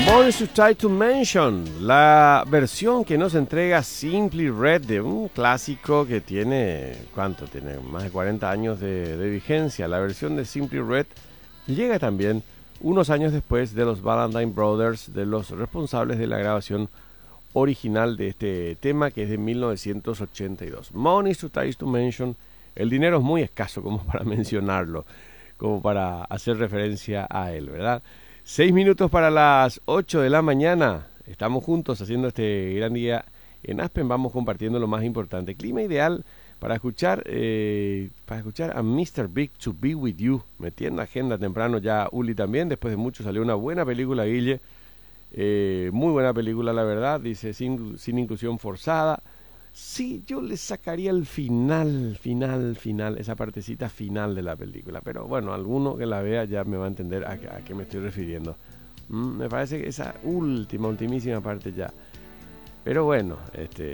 Money to Try to Mention, la versión que nos entrega Simply Red de un clásico que tiene, ¿cuánto? Tiene más de 40 años de vigencia. La versión de Simply Red llega también unos años después de los Valentine Brothers, de los responsables de la grabación original de este tema, que es de 1982. Money to Try to Mention, el dinero es muy escaso como para mencionarlo, como para hacer referencia a él, ¿verdad? 6 minutos para las 8 de la mañana. Estamos juntos haciendo este gran día en Aspen. Vamos compartiendo lo más importante. Clima ideal para escuchar a Mr. Big to Be With You. Metiendo agenda temprano ya Uli también. Después de mucho salió una buena película, Guille. Muy buena película, la verdad. Dice sin inclusión forzada. Sí, yo le sacaría el final, esa partecita final de la película. Pero bueno, alguno que la vea ya me va a entender a qué me estoy refiriendo. Me parece que esa ultimísima parte ya. Pero bueno,